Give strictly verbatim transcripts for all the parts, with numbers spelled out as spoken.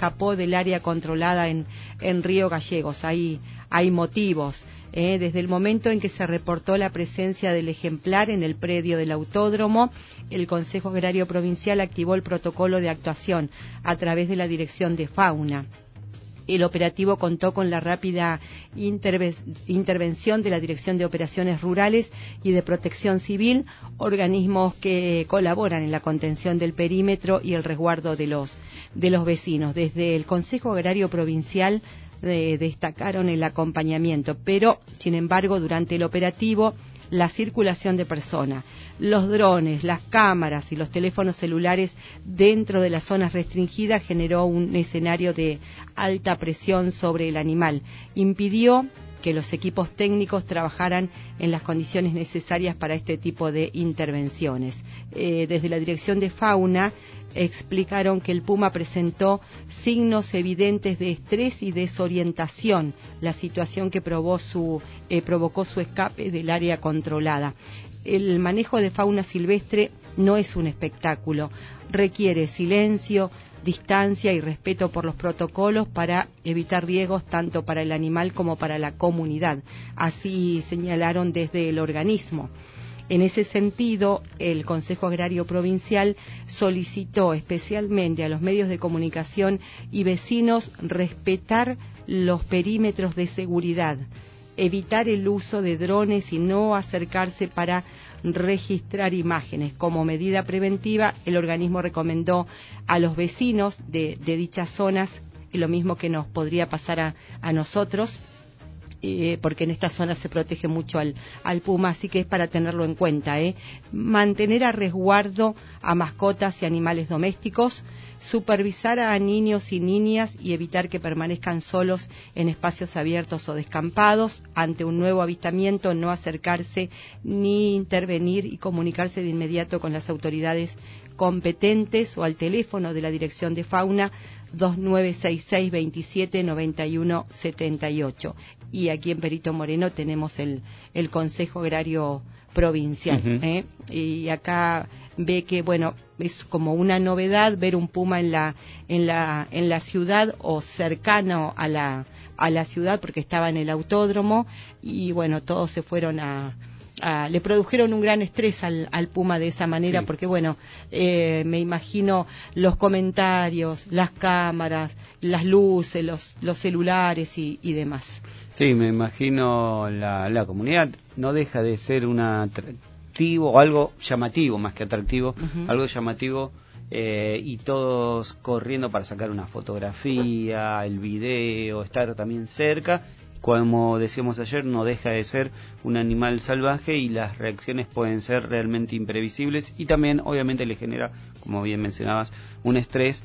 escapó del área controlada en, en Río Gallegos. Hay, hay motivos. Eh, desde el momento en que se reportó la presencia del ejemplar en el predio del autódromo, el Consejo Agrario Provincial activó el protocolo de actuación a través de la Dirección de Fauna. El operativo contó con la rápida interve- intervención de la Dirección de Operaciones Rurales y de Protección Civil, organismos que colaboran en la contención del perímetro y el resguardo de los, de los vecinos. Desde el Consejo Agrario Provincial eh, destacaron el acompañamiento, pero, sin embargo, durante el operativo, la circulación de personas, los drones, las cámaras y los teléfonos celulares dentro de las zonas restringidas generó un escenario de alta presión sobre el animal. Impidió que los equipos técnicos trabajaran en las condiciones necesarias para este tipo de intervenciones. Eh, desde la Dirección de Fauna explicaron que el puma presentó signos evidentes de estrés y desorientación, la situación que probó su, eh, provocó su escape del área controlada. El manejo de fauna silvestre no es un espectáculo, requiere silencio, distancia y respeto por los protocolos para evitar riesgos tanto para el animal como para la comunidad. Así señalaron desde el organismo. En ese sentido, el Consejo Agrario Provincial solicitó especialmente a los medios de comunicación y vecinos respetar los perímetros de seguridad, evitar el uso de drones y no acercarse para registrar imágenes. Como medida preventiva, el organismo recomendó a los vecinos de, de dichas zonas, lo mismo que nos podría pasar a, a nosotros, eh, porque en esta zona se protege mucho al, al puma, así que es para tenerlo en cuenta, ¿eh? Mantener a resguardo a mascotas y animales domésticos, supervisar a niños y niñas y evitar que permanezcan solos en espacios abiertos o descampados. Ante un nuevo avistamiento, no acercarse ni intervenir y comunicarse de inmediato con las autoridades competentes o al teléfono de la Dirección de Fauna dos nueve seis seis, veintisiete, noventa y uno, setenta y ocho. Y aquí en Perito Moreno tenemos el, el Consejo Agrario Provincial. Uh-huh. ¿eh? Y acá ve que, bueno, es como una novedad ver un puma en la, en la, en la ciudad o cercano a la, a la ciudad, porque estaba en el autódromo y, bueno, todos se fueron a... Ah, le produjeron un gran estrés al, al puma de esa manera, sí. Porque bueno, eh, me imagino los comentarios, las cámaras, las luces, los, los celulares y, y demás. Sí, me imagino la, la comunidad no deja de ser un atractivo o algo llamativo más que atractivo, uh-huh. Algo llamativo eh, y todos corriendo para sacar una fotografía, el video, estar también cerca. Como decíamos ayer, no deja de ser un animal salvaje y las reacciones pueden ser realmente imprevisibles y también obviamente le genera, como bien mencionabas, un estrés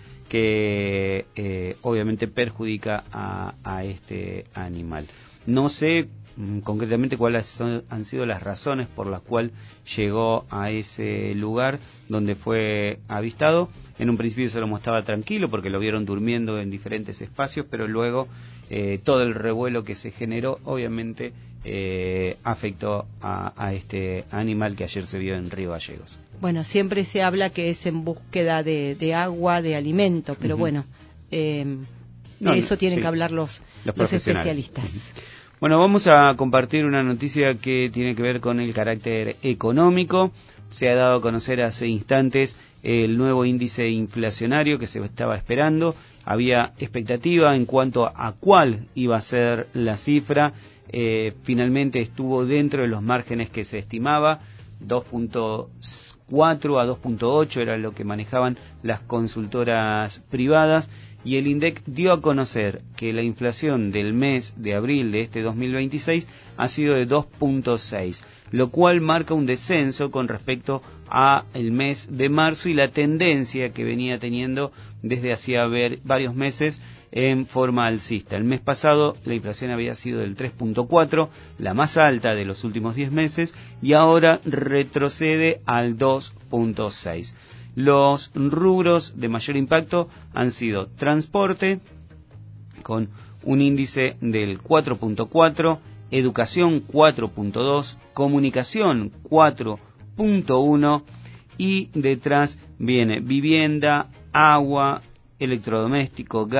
que eh, obviamente perjudica a, a este animal. No sé mmm, concretamente cuáles son, han sido las razones por las cuales llegó a ese lugar donde fue avistado. En un principio se lo mostraba tranquilo porque lo vieron durmiendo en diferentes espacios, pero luego eh, todo el revuelo que se generó obviamente eh, afectó a, a este animal que ayer se vio en Río Gallegos. Bueno, siempre se habla que es en búsqueda de, de agua, de alimento, pero uh-huh. bueno, eh, no, de eso tienen sí, que hablar los, los, los especialistas. Uh-huh. Bueno, vamos a compartir una noticia que tiene que ver con el carácter económico. Se ha dado a conocer hace instantes el nuevo índice inflacionario que se estaba esperando. Había expectativa en cuanto a cuál iba a ser la cifra. Eh, finalmente estuvo dentro de los márgenes que se estimaba. dos punto cuatro a dos punto ocho era lo que manejaban las consultoras privadas. Y el INDEC dio a conocer que la inflación del mes de abril de este dos mil veintiséis ha sido de dos punto seis, lo cual marca un descenso con respecto a el mes de marzo y la tendencia que venía teniendo desde hacía ver, varios meses en forma alcista. El mes pasado la inflación había sido del tres punto cuatro, la más alta de los últimos diez meses, y ahora retrocede al dos punto seis. Los rubros de mayor impacto han sido transporte, con un índice del cuatro punto cuatro, educación cuatro punto dos, comunicación cuatro punto uno y detrás viene vivienda, agua, electrodoméstico, gas.